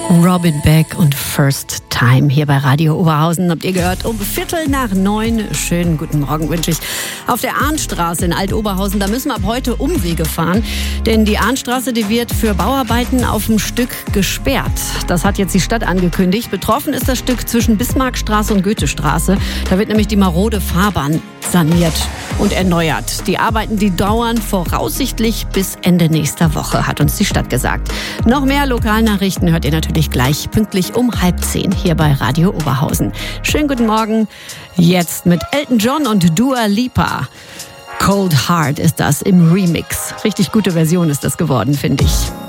Robin Beck und First Time hier bei Radio Oberhausen. Habt ihr gehört? Um 8:45. Schönen guten Morgen wünsche ich. Auf der Arnstraße in Alt-Oberhausen, da müssen wir ab heute Umwege fahren. Denn die Arnstraße, die wird für Bauarbeiten auf dem Stück gesperrt. Das hat jetzt die Stadt angekündigt. Betroffen ist das Stück zwischen Bismarckstraße und Goethestraße. Da wird nämlich die marode Fahrbahn saniert und erneuert. Die Arbeiten, die dauern voraussichtlich bis Ende nächster Woche, hat uns die Stadt gesagt. Noch mehr Lokalnachrichten hört ihr natürlich gleich pünktlich um 9:30 hier bei Radio Oberhausen. Schönen guten Morgen. Jetzt mit Elton John und Dua Lipa. Cold Heart ist das im Remix. Richtig gute Version ist das geworden, finde ich.